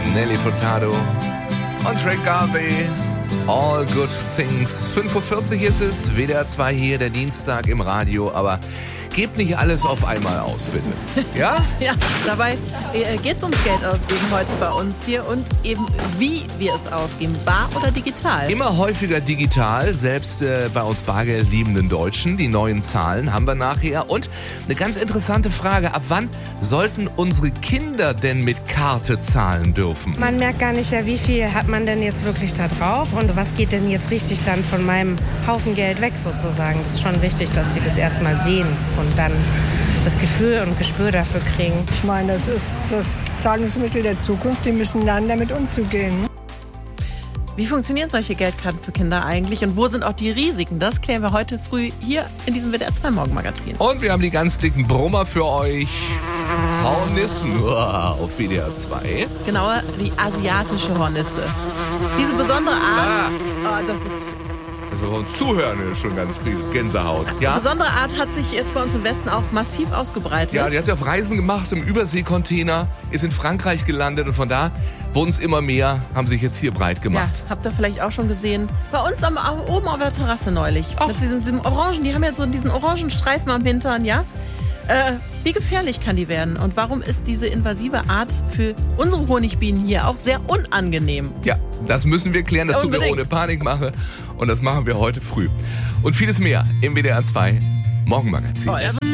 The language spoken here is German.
Nelly Furtado und Rick Garvey. All Good Things. 5:40 Uhr ist es, WDR 2 hier, der Dienstag im Radio, aber gebt nicht alles auf einmal aus, bitte. Ja? Ja, dabei geht es ums Geld ausgeben heute bei uns hier und eben wie wir es ausgeben, bar oder digital. Immer häufiger digital, selbst bei uns bargeldliebenden Deutschen. Die neuen Zahlen haben wir nachher. Und eine ganz interessante Frage, ab wann sollten unsere Kinder denn mit Karte zahlen dürfen? Man merkt gar nicht, ja, wie viel hat man denn jetzt wirklich da drauf und was geht denn jetzt richtig dann von meinem Haufen Geld weg sozusagen. Das ist schon wichtig, dass die das erstmal sehen und dann das Gefühl und Gespür dafür kriegen. Ich meine, das ist das Zahlungsmittel der Zukunft. Die müssen lernen, damit umzugehen. Wie funktionieren solche Geldkarten für Kinder eigentlich und wo sind auch die Risiken? Das klären wir heute früh hier in diesem WDR 2 Morgenmagazin. Und wir haben die ganz dicken Brummer für euch. Hornissen auf WDR 2. Genauer die asiatische Hornisse. Diese besondere Art, das ist... Also Zuhören ist schon ganz viel Gänsehaut. Ja? Eine besondere Art hat sich jetzt bei uns im Westen auch massiv ausgebreitet. Ja, die hat sich auf Reisen gemacht im Überseekontainer, ist in Frankreich gelandet und von da wurden es immer mehr, haben sich jetzt hier breit gemacht. Ja, habt ihr vielleicht auch schon gesehen. Bei uns oben auf der Terrasse neulich. Ach. Mit diesem Orangen, die haben ja so diesen orangen Streifen am Hintern, ja? Wie gefährlich kann die werden? Und warum ist diese invasive Art für unsere Honigbienen hier auch sehr unangenehm? Ja, das müssen wir klären, das tun wir Unbedingt. ohne Panikmache und das machen wir heute früh. Und vieles mehr im WDR 2 Morgenmagazin. Oh,